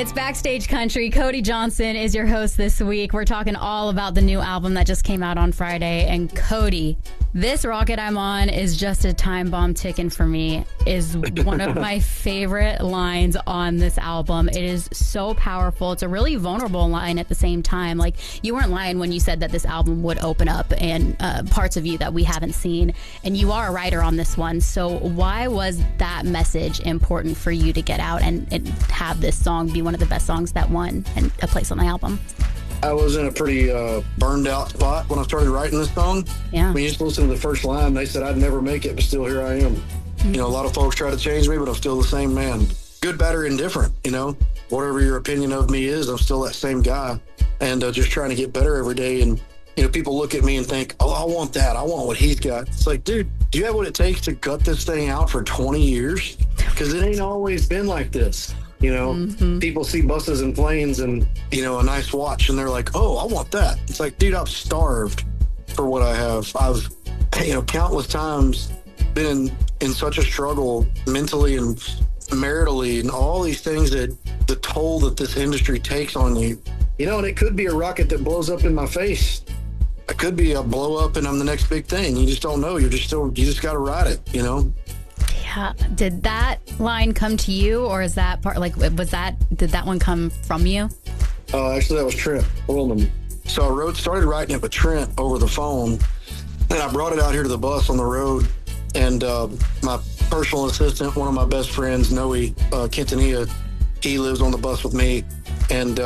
It's Backstage Country. Cody Johnson is your host this week. We're talking all about the new album that just came out on Friday. And Cody, this rocket I'm on is just a time bomb ticking for me, is one of my favorite lines on this album. It is so powerful. It's a really vulnerable line at the same time. Like, you weren't lying when you said that this album would open up and parts of you that we haven't seen. And you are a writer on this one. So why was that message important for you to get out and have this song be one of the best songs that won and a place on the album? I was in a pretty burned out spot when I started writing this song. Yeah. When you just listen to the first line, they said I'd never make it, but still here I am. Mm-hmm. You know, a lot of folks try to change me, but I'm still the same man. Good, bad, or indifferent, you know? Whatever your opinion of me is, I'm still that same guy. And just trying to get better every day. And, you know, people look at me and think, oh, I want that. I want what he's got. It's like, dude, do you have what it takes to gut this thing out for 20 years? Because it ain't always been like this. You know, People see buses and planes and, you know, a nice watch, and they're like, oh, I want that. It's like, dude, I'm starved for what I have. I've, you know, countless times been in such a struggle mentally and maritally and all these things, that the toll that this industry takes on you, you know, and it could be a rocket that blows up in my face. It could be a blow up and I'm the next big thing. You just don't know. You just got to ride it, you know? Did that line come to you, or is that part, like, did that one come from you? Actually, that was Trent Oldham. So I started writing it with Trent over the phone, and I brought it out here to the bus on the road, and my personal assistant, one of my best friends, Noe Quintanilla, he lives on the bus with me, and